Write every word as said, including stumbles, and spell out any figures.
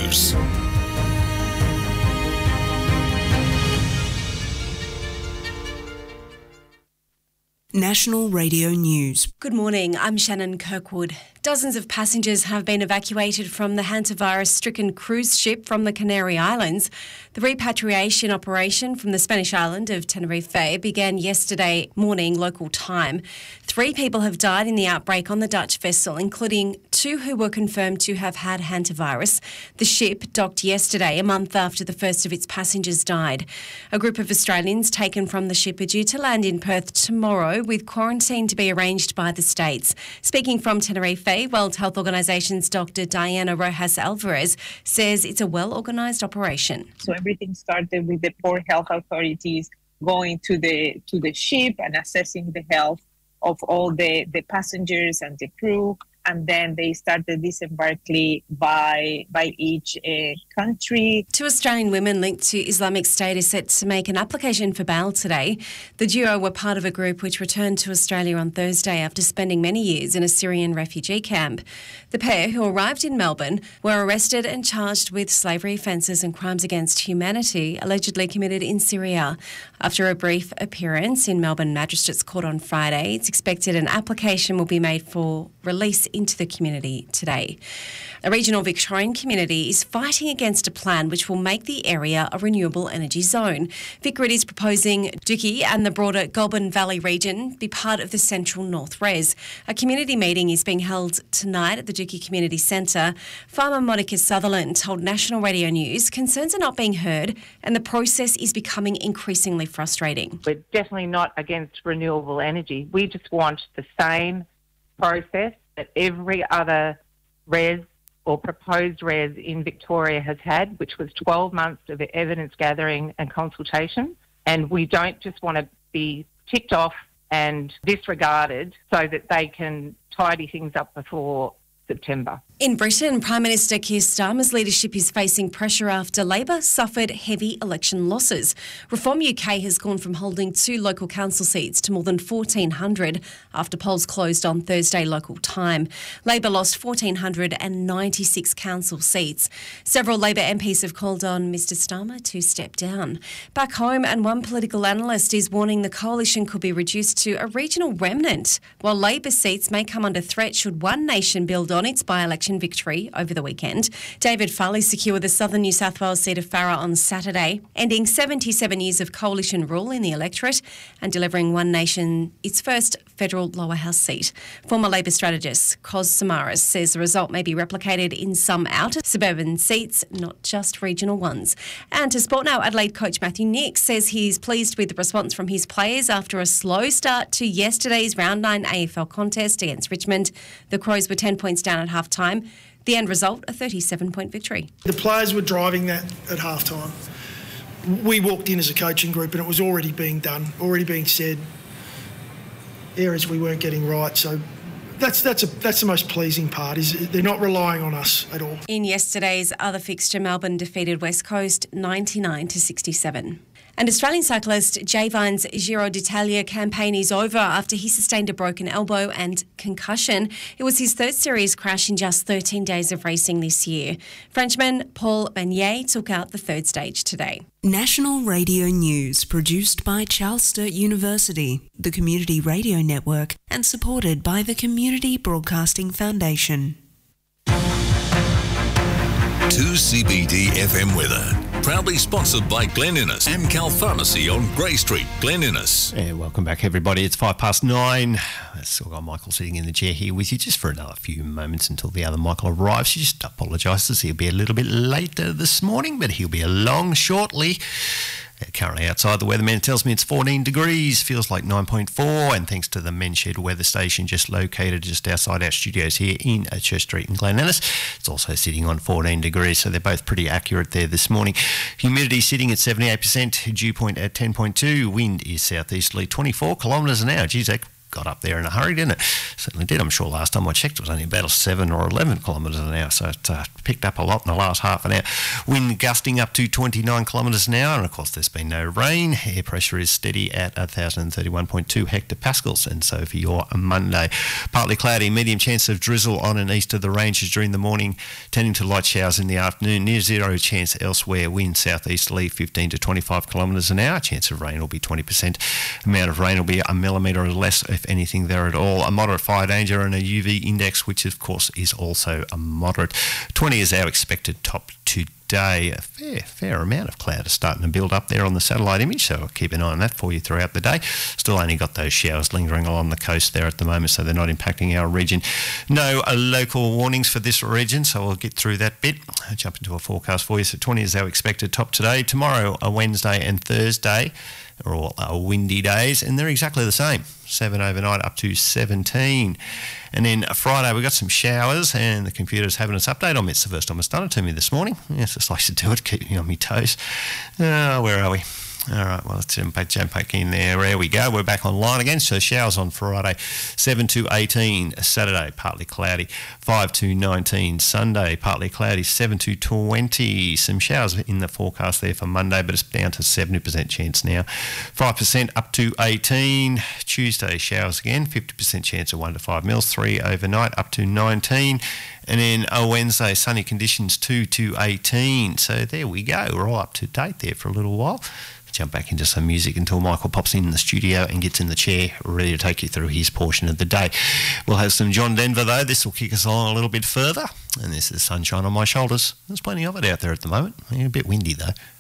News. National Radio News. Good morning, I'm Shannon Kirkwood. Dozens of passengers have been evacuated from the hantavirus-stricken cruise ship from the Canary Islands. The repatriation operation from the Spanish island of Tenerife began yesterday morning local time. Three people have died in the outbreak on the Dutch vessel, including two who were confirmed to have had hantavirus. The ship docked yesterday, a month after the first of its passengers died. A group of Australians taken from the ship are due to land in Perth tomorrow, with quarantine to be arranged by the states. Speaking from Tenerife, World Health Organisation's Doctor Diana Rojas Alvarez says it's a well-organised operation. So everything started with the port health authorities going to the to the ship and assessing the health of all the, the passengers and the crew. And then they started disembarking by by each uh, country. Two Australian women linked to Islamic State are set to make an application for bail today. The duo were part of a group which returned to Australia on Thursday after spending many years in a Syrian refugee camp. The pair, who arrived in Melbourne, were arrested and charged with slavery offences and crimes against humanity allegedly committed in Syria. After a brief appearance in Melbourne Magistrates Court on Friday, it's expected an application will be made for release into the community today. A regional Victorian community is fighting against a plan which will make the area a renewable energy zone. Vicgrid is proposing Dookie and the broader Goulburn Valley region be part of the Central North Res. A community meeting is being held tonight at the Dookie Community Centre. Farmer Monica Sutherland told National Radio News concerns are not being heard and the process is becoming increasingly frustrating. We're definitely not against renewable energy. We just want the same process that every other res or proposed res in Victoria has had, which was twelve months of evidence gathering and consultation. And we don't just want to be ticked off and disregarded so that they can tidy things up before September. In Britain, Prime Minister Keir Starmer's leadership is facing pressure after Labor suffered heavy election losses. Reform U K has gone from holding two local council seats to more than fourteen hundred after polls closed on Thursday local time. Labor lost one thousand four hundred ninety-six council seats. Several Labor M Ps have called on Mr Starmer to step down. Back home, and one political analyst is warning the coalition could be reduced to a regional remnant, while Labor seats may come under threat should One Nation build on its by-election victory over the weekend. David Farley secured the southern New South Wales seat of Farrer on Saturday, ending seventy-seven years of coalition rule in the electorate and delivering One Nation its first federal lower house seat. Former Labor strategist Cos Samaras says the result may be replicated in some outer suburban seats, not just regional ones. And to Sport Now, Adelaide coach Matthew Nicks says he's pleased with the response from his players after a slow start to yesterday's round nine A F L contest against Richmond. The Crows were ten points down at half-time. The end result, a thirty-seven point victory. The players were driving that at half-time. We walked in as a coaching group and it was already being done, already being said, areas we weren't getting right. So that's that's a, that's the most pleasing part, is they're not relying on us at all. In yesterday's other fixture, Melbourne defeated West Coast ninety-nine to sixty-seven. And Australian cyclist Jay Vine's Giro d'Italia campaign is over after he sustained a broken elbow and concussion. It was his third serious crash in just thirteen days of racing this year. Frenchman Paul Bagnaia took out the third stage today. National Radio News, produced by Charles Sturt University, the Community Radio Network, and supported by the Community Broadcasting Foundation. two C B D F M weather. Proudly sponsored by Glen Innes, Amcal Pharmacy on Grey Street, Glen Innes. Yeah, welcome back, everybody. It's five past nine. I've still got Michael sitting in the chair here with you just for another few moments until the other Michael arrives. He just apologises. He'll be a little bit later this morning, but he'll be along shortly. Currently outside, the weatherman tells me it's fourteen degrees, feels like nine point four, and thanks to the Men's Shed weather station just located just outside our studios here in Church Street in Glen Innes, it's also sitting on fourteen degrees, so they're both pretty accurate there this morning. Humidity sitting at seventy-eight percent, dew point at ten point two, wind is southeasterly twenty-four kilometres an hour. Geez, that got up there in a hurry, didn't it? Certainly did. I'm sure last time I checked it was only about a seven or eleven kilometres an hour, so it uh, picked up a lot in the last half an hour. Wind gusting up to twenty-nine kilometres an hour, and of course there's been no rain. Air pressure is steady at one thousand thirty-one point two hectopascals, and so for your Monday, partly cloudy, medium chance of drizzle on and east of the ranges during the morning, tending to light showers in the afternoon, near zero chance elsewhere. Wind southeasterly fifteen to twenty-five kilometres an hour. Chance of rain will be twenty percent. Amount of rain will be a millimetre or less, if anything there at all. A moderate fire danger and a U V index, which of course is also a moderate. twenty is our expected top today. A fair, fair amount of cloud is starting to build up there on the satellite image, so I'll keep an eye on that for you throughout the day. Still only got those showers lingering along the coast there at the moment, so they're not impacting our region. No uh, local warnings for this region, so we'll get through that bit. I'll jump into a forecast for you. So twenty is our expected top today. Tomorrow, a Wednesday and Thursday are all uh, windy days, and they're exactly the same. seven overnight up to seventeen. And then Friday we've got some showers, and the computer's having its update on me. It's the first time it's done it to me this morning. Yes, just likes to do it, keep me on my toes. Uh, where are we? All right, well, let's jump back in there. There we go. We're back online again. So showers on Friday, seven to eighteen. Saturday, partly cloudy, five to nineteen. Sunday, partly cloudy, seven to twenty. Some showers in the forecast there for Monday, but it's down to seventy percent chance now. five percent up to eighteen. Tuesday, showers again, fifty percent chance of one to five mils. three overnight up to nineteen. And then a Wednesday, sunny conditions, two to eighteen. So there we go. We're all up to date there for a little while. Jump back into some music until Michael pops in the studio and gets in the chair, ready to take you through his portion of the day. We'll have some John Denver, though. This will kick us along a little bit further. And this is Sunshine on My Shoulders. There's plenty of it out there at the moment. A bit windy, though.